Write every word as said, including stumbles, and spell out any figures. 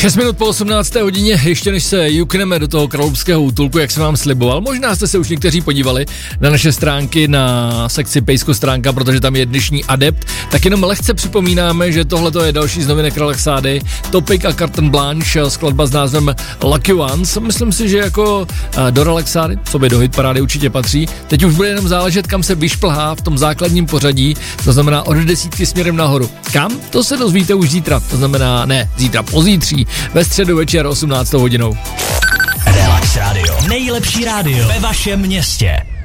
šest minut po osmnácté hodině, ještě než se jukneme do toho královského útulku, jak jsem vám sliboval. Možná jste se už někteří podívali na naše stránky, na sekci Pejsko stránka, protože tam je dnešní adept. Tak jenom lehce připomínáme, že tohle je další z novinek Relaxády, Topic a Carte Blanche, skladba s názvem Lucky Ones. Myslím si, že jako do Relaxády, co by do hitparády určitě patří. Teď už bude jenom záležet, kam se vyšplhá v tom základním pořadí, to znamená od desítky směrem nahoru. Kam? To se dozvíte už zítra, to znamená ne, zítra pozítří, ve středu večer osmnáctou hodinou. Relax Radio. Nejlepší rádio ve vašem městě.